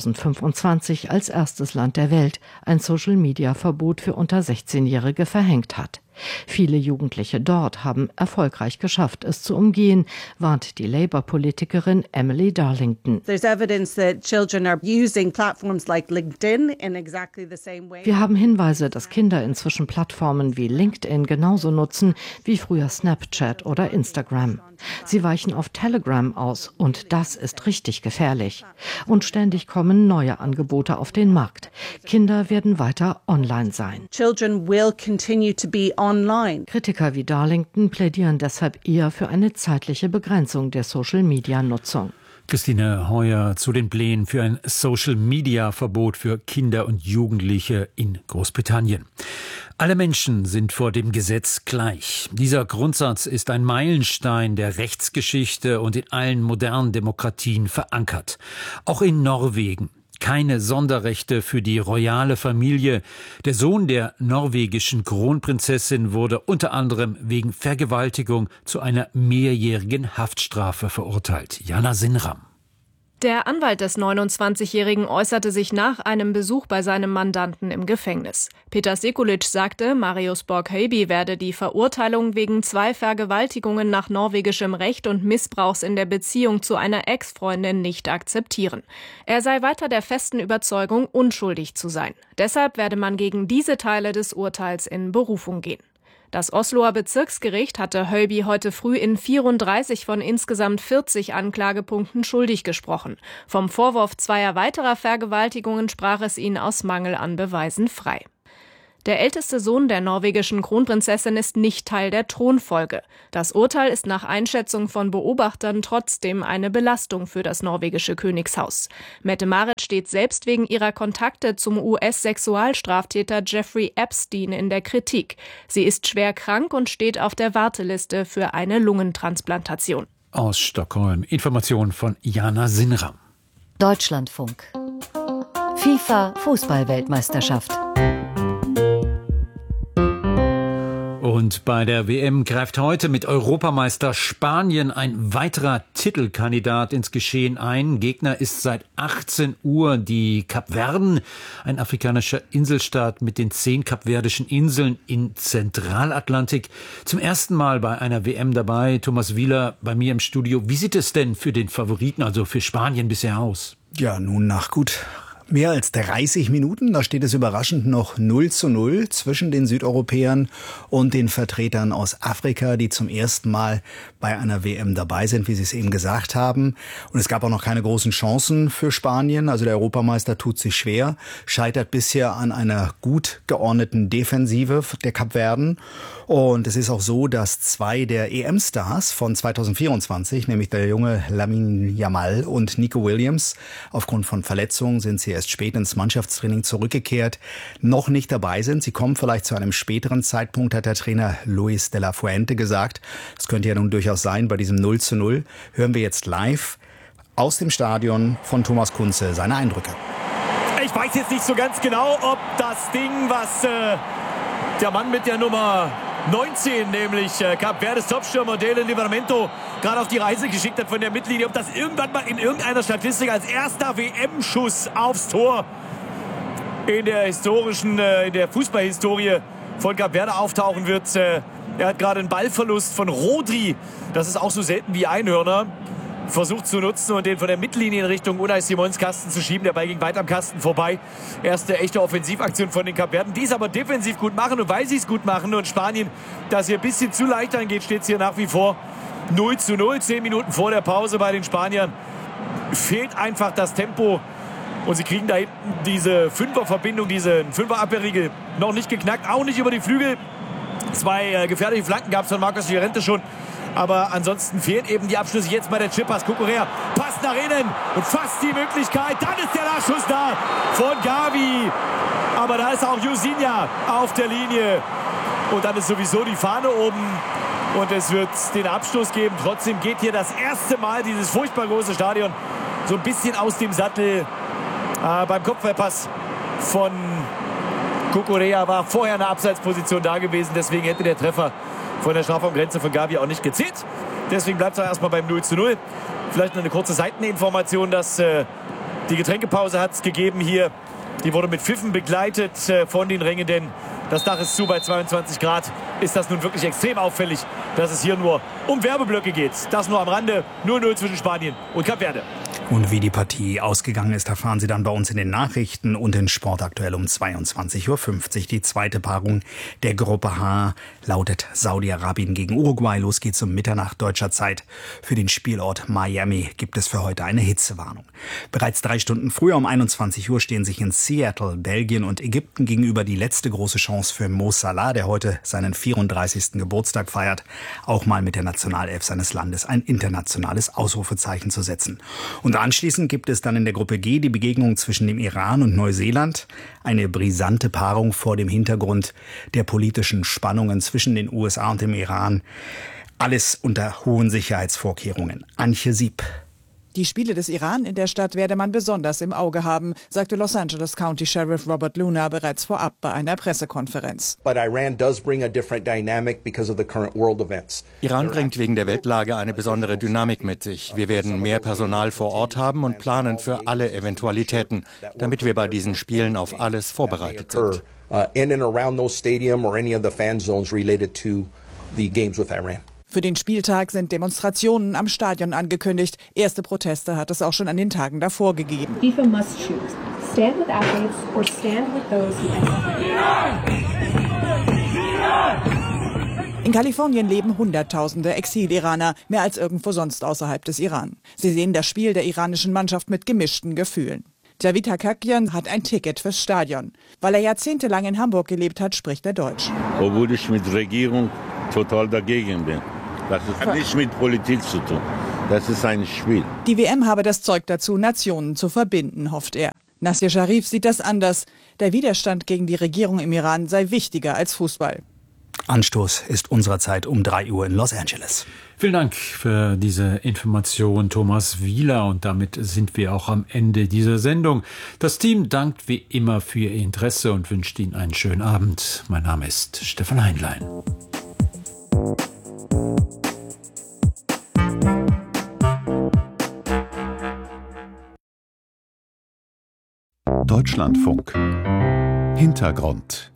2025 als erstes Land der Welt ein Social-Media-Verbot für unter 16-Jährige verhängt hat. Viele Jugendliche dort haben erfolgreich geschafft, es zu umgehen, warnt die Labour-Politikerin Emily Darlington. Wir haben Hinweise, dass Kinder inzwischen Plattformen wie LinkedIn genauso nutzen wie früher Snapchat oder Instagram. Sie weichen auf Telegram aus und das ist richtig gefährlich. Und ständig kommen neue Angebote auf den Markt. Kinder werden weiter online sein. Children will continue to be online. Kritiker wie Darlington plädieren deshalb eher für eine zeitliche Begrenzung der Social-Media-Nutzung. Christine Heuer zu den Plänen für ein Social-Media-Verbot für Kinder und Jugendliche in Großbritannien. Alle Menschen sind vor dem Gesetz gleich. Dieser Grundsatz ist ein Meilenstein der Rechtsgeschichte und in allen modernen Demokratien verankert. Auch in Norwegen. Keine Sonderrechte für die royale Familie. Der Sohn der norwegischen Kronprinzessin wurde unter anderem wegen Vergewaltigung zu einer mehrjährigen Haftstrafe verurteilt. Jana Sinram. Der Anwalt des 29-Jährigen äußerte sich nach einem Besuch bei seinem Mandanten im Gefängnis. Peter Sekulic sagte, Marius Borg-Heiby werde die Verurteilung wegen 2 Vergewaltigungen nach norwegischem Recht und Missbrauchs in der Beziehung zu einer Ex-Freundin nicht akzeptieren. Er sei weiter der festen Überzeugung, unschuldig zu sein. Deshalb werde man gegen diese Teile des Urteils in Berufung gehen. Das Osloer Bezirksgericht hatte Heiby heute früh in 34 von insgesamt 40 Anklagepunkten schuldig gesprochen. Vom Vorwurf 2 weiterer Vergewaltigungen sprach es ihn aus Mangel an Beweisen frei. Der älteste Sohn der norwegischen Kronprinzessin ist nicht Teil der Thronfolge. Das Urteil ist nach Einschätzung von Beobachtern trotzdem eine Belastung für das norwegische Königshaus. Mette-Marit steht selbst wegen ihrer Kontakte zum US-Sexualstraftäter Jeffrey Epstein in der Kritik. Sie ist schwer krank und steht auf der Warteliste für eine Lungentransplantation. Aus Stockholm. Information von Jana Sinram. Deutschlandfunk. FIFA-Fußball-Weltmeisterschaft. Und bei der WM greift heute mit Europameister Spanien ein weiterer Titelkandidat ins Geschehen ein. Gegner ist seit 18 Uhr die Kapverden, ein afrikanischer Inselstaat mit den 10 kapverdischen Inseln in Zentralatlantik. Zum ersten Mal bei einer WM dabei. Thomas Wieler bei mir im Studio. Wie sieht es denn für den Favoriten, also für Spanien, bisher aus? Ja, nun nach gut mehr als 30 Minuten, da steht es überraschend noch 0:0 zwischen den Südeuropäern und den Vertretern aus Afrika, die zum ersten Mal bei einer WM dabei sind, wie Sie es eben gesagt haben. Und es gab auch noch keine großen Chancen für Spanien. Also der Europameister tut sich schwer, scheitert bisher an einer gut geordneten Defensive der Kapverden. Und es ist auch so, dass 2 der EM-Stars von 2024, nämlich der junge Lamine Yamal und Nico Williams, aufgrund von Verletzungen sind sie erst spät ins Mannschaftstraining zurückgekehrt, noch nicht dabei sind. Sie kommen vielleicht zu einem späteren Zeitpunkt, hat der Trainer Luis de la Fuente gesagt. Das könnte ja nun durchaus sein bei diesem 0:0. Hören wir jetzt live aus dem Stadion von Thomas Kunze seine Eindrücke. Ich weiß jetzt nicht so ganz genau, ob das Ding, was der Mann mit der Nummer 19, nämlich Kap Verdes Topstürmer Dele Livramento, gerade auf die Reise geschickt hat von der Mittellinie, ob das irgendwann mal in irgendeiner Statistik als erster WM-Schuss aufs Tor in der Fußballhistorie von Kap Verde auftauchen wird. Er hat gerade einen Ballverlust von Rodri, das ist auch so selten wie Einhörner, versucht zu nutzen und den von der Mittellinie in Richtung Unai Simons Kasten zu schieben. Der Ball ging weit am Kasten vorbei. Erste echte Offensivaktion von den Kapverden, die es aber defensiv gut machen. Und weil sie es gut machen und Spanien das hier ein bisschen zu leicht angeht, steht es hier nach wie vor 0:0. 10 Minuten vor der Pause bei den Spaniern. Fehlt einfach das Tempo. Und sie kriegen da hinten diese Fünferverbindung, diese Fünfer-Abwehrriegel noch nicht geknackt. Auch nicht über die Flügel. 2 gefährliche Flanken gab es von Marcos Llorente schon. Aber ansonsten fehlen eben die Abschlüsse. Jetzt bei der Chippass. Cucurella passt nach innen und fast die Möglichkeit. Dann ist der Nachschuss da von Gavi. Aber da ist auch Jusinha auf der Linie. Und dann ist sowieso die Fahne oben. Und es wird den Abstoß geben. Trotzdem geht hier das erste Mal dieses furchtbar große Stadion so ein bisschen aus dem Sattel. Beim Kopfballpass von Cucurella war vorher eine Abseitsposition da gewesen. Deswegen hätte der Treffer von der Strafraumgrenze von Gavi auch nicht gezählt. Deswegen bleibt es auch erstmal beim 0:0. Vielleicht noch eine kurze Seiteninformation, dass die Getränkepause hat es gegeben hier. Die wurde mit Pfiffen begleitet von den Rängen, denn das Dach ist zu bei 22 Grad. Ist das nun wirklich extrem auffällig, dass es hier nur um Werbeblöcke geht. Das nur am Rande. 0:0 zwischen Spanien und Kap Verde. Und wie die Partie ausgegangen ist, erfahren Sie dann bei uns in den Nachrichten und in Sport aktuell um 22:50 Uhr. Die zweite Paarung der Gruppe H lautet Saudi-Arabien gegen Uruguay. Los geht's um Mitternacht deutscher Zeit. Für den Spielort Miami gibt es für heute eine Hitzewarnung. Bereits 3 Stunden früher um 21 Uhr stehen sich in Seattle, Belgien und Ägypten gegenüber. Die letzte große Chance für Mo Salah, der heute seinen 34. Geburtstag feiert, auch mal mit der Nationalelf seines Landes ein internationales Ausrufezeichen zu setzen. Und anschließend gibt es dann in der Gruppe G die Begegnung zwischen dem Iran und Neuseeland. Eine brisante Paarung vor dem Hintergrund der politischen Spannungen zwischen den USA und dem Iran. Alles unter hohen Sicherheitsvorkehrungen. Antje Sieb Die Spiele des Iran in der Stadt werde man besonders im Auge haben, sagte Los Angeles County Sheriff Robert Luna bereits vorab bei einer Pressekonferenz. Iran bringt wegen der Weltlage eine besondere Dynamik mit sich. Wir werden mehr Personal vor Ort haben und planen für alle Eventualitäten, damit wir bei diesen Spielen auf alles vorbereitet sind. Für den Spieltag sind Demonstrationen am Stadion angekündigt. Erste Proteste hat es auch schon an den Tagen davor gegeben. FIFA must choose. Stand with athletes or stand with those who In Kalifornien leben Hunderttausende Exil-Iraner, mehr als irgendwo sonst außerhalb des Iran. Sie sehen das Spiel der iranischen Mannschaft mit gemischten Gefühlen. Javid Hakakian hat ein Ticket fürs Stadion. Weil er jahrzehntelang in Hamburg gelebt hat, spricht er Deutsch. Obwohl ich mit Regierung total dagegen bin. Das hat nichts mit Politik zu tun. Das ist ein Spiel. Die WM habe das Zeug dazu, Nationen zu verbinden, hofft er. Nasir Sharif sieht das anders. Der Widerstand gegen die Regierung im Iran sei wichtiger als Fußball. Anstoß ist unserer um 3 Uhr in Los Angeles. Vielen Dank für diese Information, Thomas Wieler. Und damit sind wir auch am Ende dieser Sendung. Das Team dankt wie immer für Ihr Interesse und wünscht Ihnen einen schönen Abend. Mein Name ist Stefan Heinlein. Deutschlandfunk. Hintergrund.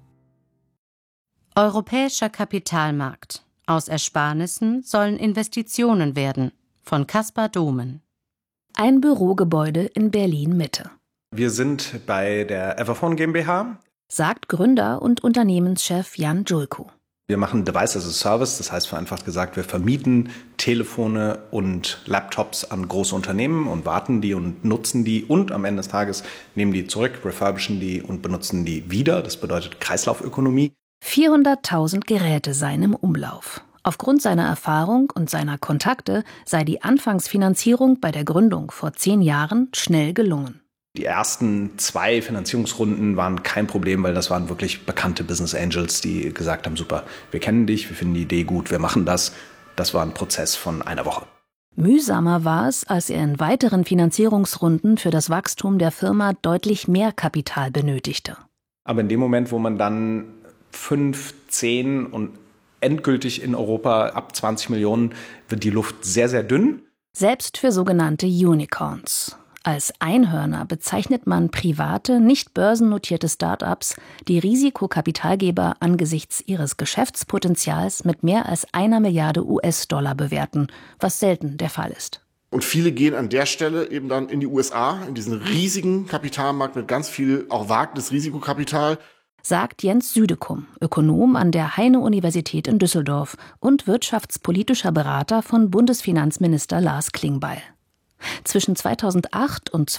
Europäischer Kapitalmarkt. Aus Ersparnissen sollen Investitionen werden. Von Kaspar Domen. Ein Bürogebäude in Berlin-Mitte. Wir sind bei der Everphone GmbH, sagt Gründer und Unternehmenschef Jan Julko. Wir machen Device as a Service, das heißt vereinfacht gesagt, wir vermieten Telefone und Laptops an große Unternehmen und warten die und nutzen die und am Ende des Tages nehmen die zurück, refurbischen die und benutzen die wieder. Das bedeutet Kreislaufökonomie. 400.000 Geräte seien im Umlauf. Aufgrund seiner Erfahrung und seiner Kontakte sei die Anfangsfinanzierung bei der Gründung vor 10 Jahren schnell gelungen. Die ersten 2 Finanzierungsrunden waren kein Problem, weil das waren wirklich bekannte Business Angels, die gesagt haben, super, wir kennen dich, wir finden die Idee gut, wir machen das. Das war ein Prozess von einer Woche. Mühsamer war es, als er in weiteren Finanzierungsrunden für das Wachstum der Firma deutlich mehr Kapital benötigte. Aber in dem Moment, wo man dann 5, 10 und endgültig in Europa ab 20 Millionen wird die Luft sehr, sehr dünn. Selbst für sogenannte Unicorns. Als Einhörner bezeichnet man private, nicht börsennotierte Start-ups, die Risikokapitalgeber angesichts ihres Geschäftspotenzials mit mehr als 1 Milliarde US-Dollar bewerten, was selten der Fall ist. Und viele gehen an der Stelle eben dann in die USA, in diesen riesigen Kapitalmarkt mit ganz viel auch Wagnis-Risikokapital. Sagt Jens Südekum, Ökonom an der Heine-Universität in Düsseldorf und wirtschaftspolitischer Berater von Bundesfinanzminister Lars Klingbeil. Zwischen 2008 und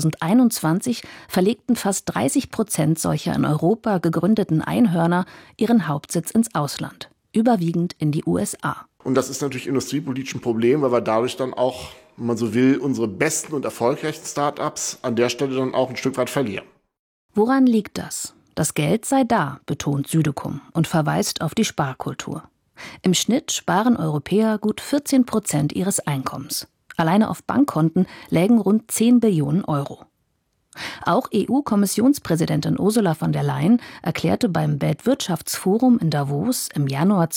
2021 verlegten fast 30% solcher in Europa gegründeten Einhörner ihren Hauptsitz ins Ausland, überwiegend in die USA. Und das ist natürlich industriepolitisch ein Problem, weil wir dadurch dann auch, wenn man so will, unsere besten und erfolgreichsten Start-ups an der Stelle dann auch ein Stück weit verlieren. Woran liegt das? Das Geld sei da, betont Südekum und verweist auf die Sparkultur. Im Schnitt sparen Europäer gut 14% ihres Einkommens. Alleine auf Bankkonten lägen rund 10 Billionen Euro. Auch EU-Kommissionspräsidentin Ursula von der Leyen erklärte beim Weltwirtschaftsforum in Davos im Januar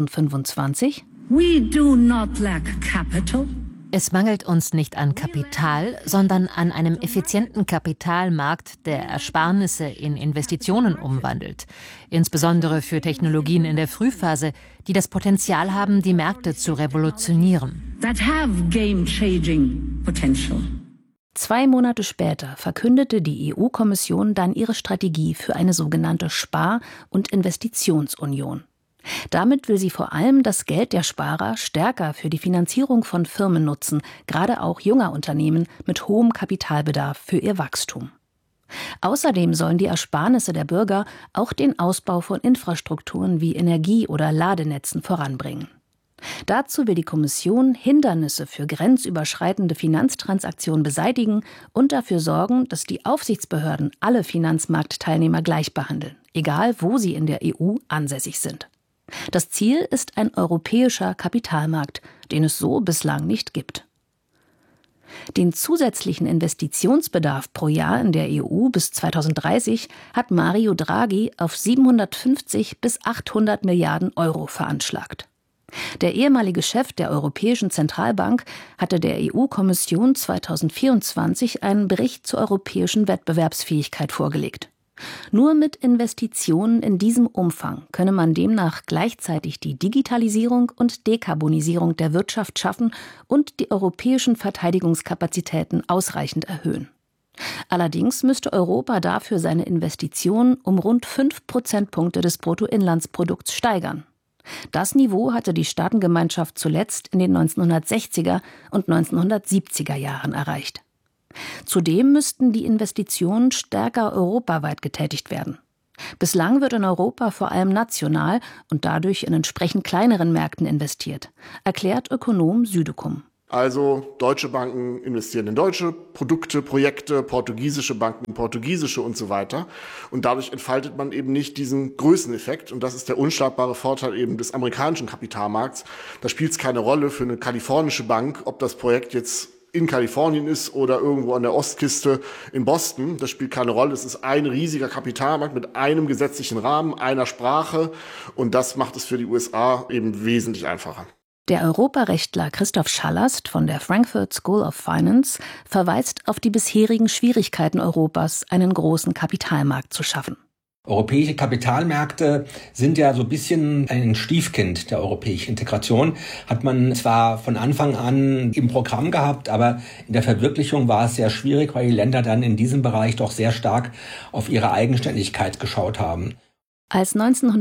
2025: We do not lack capital. Es mangelt uns nicht an Kapital, sondern an einem effizienten Kapitalmarkt, der Ersparnisse in Investitionen umwandelt. Insbesondere für Technologien in der Frühphase, die das Potenzial haben, die Märkte zu revolutionieren. That have game-changing potential. 2 Monate später verkündete die EU-Kommission dann ihre Strategie für eine sogenannte Spar- und Investitionsunion. Damit will sie vor allem das Geld der Sparer stärker für die Finanzierung von Firmen nutzen, gerade auch junger Unternehmen mit hohem Kapitalbedarf für ihr Wachstum. Außerdem sollen die Ersparnisse der Bürger auch den Ausbau von Infrastrukturen wie Energie- oder Ladenetzen voranbringen. Dazu will die Kommission Hindernisse für grenzüberschreitende Finanztransaktionen beseitigen und dafür sorgen, dass die Aufsichtsbehörden alle Finanzmarktteilnehmer gleich behandeln, egal wo sie in der EU ansässig sind. Das Ziel ist ein europäischer Kapitalmarkt, den es so bislang nicht gibt. Den zusätzlichen Investitionsbedarf pro Jahr in der EU bis 2030 hat Mario Draghi auf 750 bis 800 Milliarden Euro veranschlagt. Der ehemalige Chef der Europäischen Zentralbank hatte der EU-Kommission 2024 einen Bericht zur europäischen Wettbewerbsfähigkeit vorgelegt. Nur mit Investitionen in diesem Umfang könne man demnach gleichzeitig die Digitalisierung und Dekarbonisierung der Wirtschaft schaffen und die europäischen Verteidigungskapazitäten ausreichend erhöhen. Allerdings müsste Europa dafür seine Investitionen um rund 5 Prozentpunkte des Bruttoinlandsprodukts steigern. Das Niveau hatte die Staatengemeinschaft zuletzt in den 1960er und 1970er Jahren erreicht. Zudem müssten die Investitionen stärker europaweit getätigt werden. Bislang wird in Europa vor allem national und dadurch in entsprechend kleineren Märkten investiert, erklärt Ökonom Südekum. Also deutsche Banken investieren in deutsche Produkte, Projekte, portugiesische Banken in portugiesische und so weiter. Und dadurch entfaltet man eben nicht diesen Größeneffekt. Und das ist der unschlagbare Vorteil eben des amerikanischen Kapitalmarkts. Da spielt es keine Rolle für eine kalifornische Bank, ob das Projekt jetzt in Kalifornien ist oder irgendwo an der Ostküste in Boston. Das spielt keine Rolle. Es ist ein riesiger Kapitalmarkt mit einem gesetzlichen Rahmen, einer Sprache. Und das macht es für die USA eben wesentlich einfacher. Der Europarechtler Christoph Schallast von der Frankfurt School of Finance verweist auf die bisherigen Schwierigkeiten Europas, einen großen Kapitalmarkt zu schaffen. Europäische Kapitalmärkte sind ja so ein bisschen ein Stiefkind der europäischen Integration. Hat man zwar von Anfang an im Programm gehabt, aber in der Verwirklichung war es sehr schwierig, weil die Länder dann in diesem Bereich doch sehr stark auf ihre Eigenständigkeit geschaut haben. Als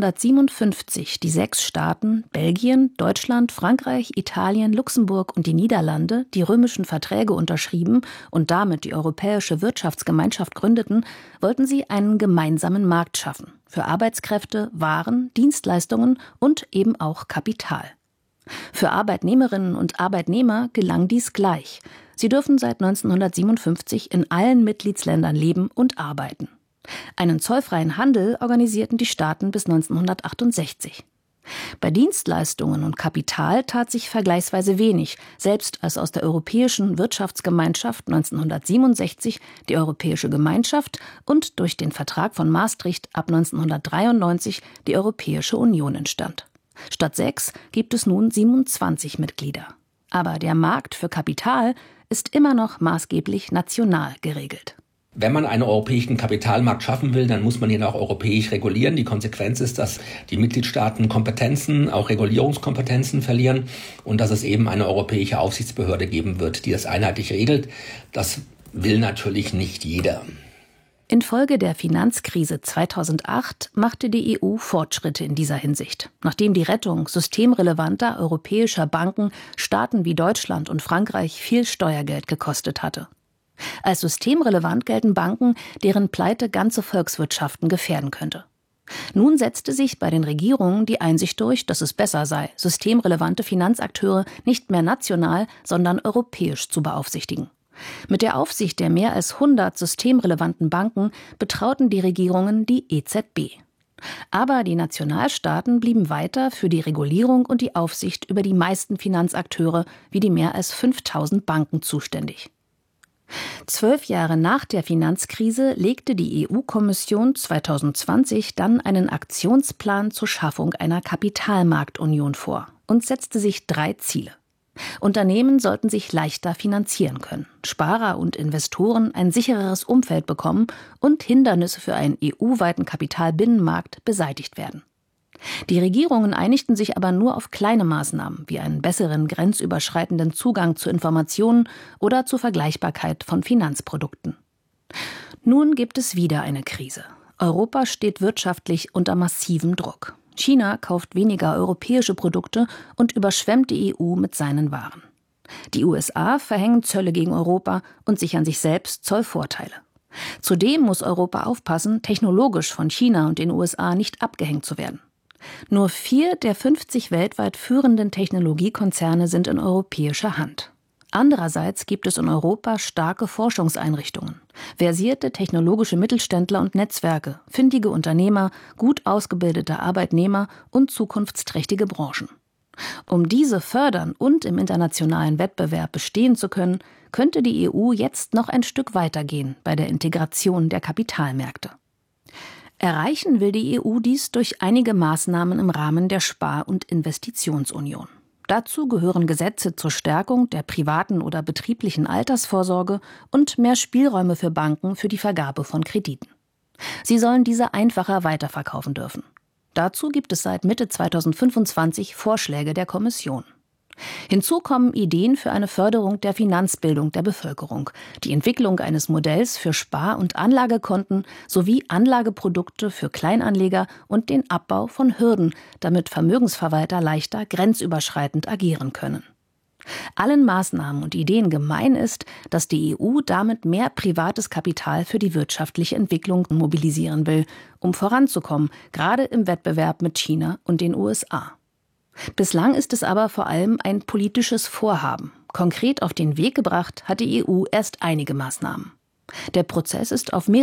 1957 die 6 Staaten Belgien, Deutschland, Frankreich, Italien, Luxemburg und die Niederlande die römischen Verträge unterschrieben und damit die Europäische Wirtschaftsgemeinschaft gründeten, wollten sie einen gemeinsamen Markt schaffen für Arbeitskräfte, Waren, Dienstleistungen und eben auch Kapital. Für Arbeitnehmerinnen und Arbeitnehmer gelang dies gleich. Sie dürfen seit 1957 in allen Mitgliedsländern leben und arbeiten. Einen zollfreien Handel organisierten die Staaten bis 1968. Bei Dienstleistungen und Kapital tat sich vergleichsweise wenig, selbst als aus der Europäischen Wirtschaftsgemeinschaft 1967 die Europäische Gemeinschaft und durch den Vertrag von Maastricht ab 1993 die Europäische Union entstand. Statt 6 gibt es nun 27 Mitglieder. Aber der Markt für Kapital ist immer noch maßgeblich national geregelt. Wenn man einen europäischen Kapitalmarkt schaffen will, dann muss man ihn auch europäisch regulieren. Die Konsequenz ist, dass die Mitgliedstaaten Kompetenzen, auch Regulierungskompetenzen verlieren und dass es eben eine europäische Aufsichtsbehörde geben wird, die das einheitlich regelt. Das will natürlich nicht jeder. Infolge der Finanzkrise 2008 machte die EU Fortschritte in dieser Hinsicht, nachdem die Rettung systemrelevanter europäischer Banken Staaten wie Deutschland und Frankreich viel Steuergeld gekostet hatte. Als systemrelevant gelten Banken, deren Pleite ganze Volkswirtschaften gefährden könnte. Nun setzte sich bei den Regierungen die Einsicht durch, dass es besser sei, systemrelevante Finanzakteure nicht mehr national, sondern europäisch zu beaufsichtigen. Mit der Aufsicht der mehr als 100 systemrelevanten Banken betrauten die Regierungen die EZB. Aber die Nationalstaaten blieben weiter für die Regulierung und die Aufsicht über die meisten Finanzakteure wie die mehr als 5000 Banken zuständig. 12 Jahre nach der Finanzkrise legte die EU-Kommission 2020 dann einen Aktionsplan zur Schaffung einer Kapitalmarktunion vor und setzte sich 3 Ziele. Unternehmen sollten sich leichter finanzieren können, Sparer und Investoren ein sichereres Umfeld bekommen und Hindernisse für einen EU-weiten Kapitalbinnenmarkt beseitigt werden. Die Regierungen einigten sich aber nur auf kleine Maßnahmen, wie einen besseren grenzüberschreitenden Zugang zu Informationen oder zur Vergleichbarkeit von Finanzprodukten. Nun gibt es wieder eine Krise. Europa steht wirtschaftlich unter massivem Druck. China kauft weniger europäische Produkte und überschwemmt die EU mit seinen Waren. Die USA verhängen Zölle gegen Europa und sichern sich selbst Zollvorteile. Zudem muss Europa aufpassen, technologisch von China und den USA nicht abgehängt zu werden. Nur 4 der 50 weltweit führenden Technologiekonzerne sind in europäischer Hand. Andererseits gibt es in Europa starke Forschungseinrichtungen, versierte technologische Mittelständler und Netzwerke, findige Unternehmer, gut ausgebildete Arbeitnehmer und zukunftsträchtige Branchen. Um diese fördern und im internationalen Wettbewerb bestehen zu können, könnte die EU jetzt noch ein Stück weitergehen bei der Integration der Kapitalmärkte. Erreichen will die EU dies durch einige Maßnahmen im Rahmen der Spar- und Investitionsunion. Dazu gehören Gesetze zur Stärkung der privaten oder betrieblichen Altersvorsorge und mehr Spielräume für Banken für die Vergabe von Krediten. Sie sollen diese einfacher weiterverkaufen dürfen. Dazu gibt es seit Mitte 2025 Vorschläge der Kommission. Hinzu kommen Ideen für eine Förderung der Finanzbildung der Bevölkerung, die Entwicklung eines Modells für Spar- und Anlagekonten sowie Anlageprodukte für Kleinanleger und den Abbau von Hürden, damit Vermögensverwalter leichter grenzüberschreitend agieren können. Allen Maßnahmen und Ideen gemein ist, dass die EU damit mehr privates Kapital für die wirtschaftliche Entwicklung mobilisieren will, um voranzukommen, gerade im Wettbewerb mit China und den USA. Bislang ist es aber vor allem ein politisches Vorhaben. Konkret auf den Weg gebracht hat die EU erst einige Maßnahmen. Der Prozess ist auf